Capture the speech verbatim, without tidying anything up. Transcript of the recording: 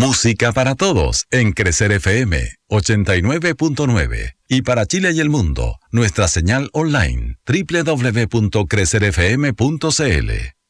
Música para todos en Crecer F M ochenta y nueve punto nueve. Y para Chile y el mundo, nuestra señal online doble u doble u doble u punto crecer f m punto c l.